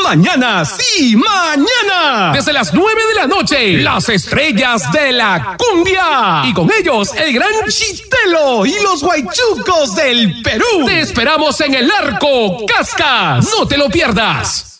Mañana, sí, mañana. Desde las 9 de la noche, las estrellas de la cumbia. Y con ellos, el gran Chitelo y los Huaychucos del Perú. Te esperamos en el Arco Cascas. No te lo pierdas.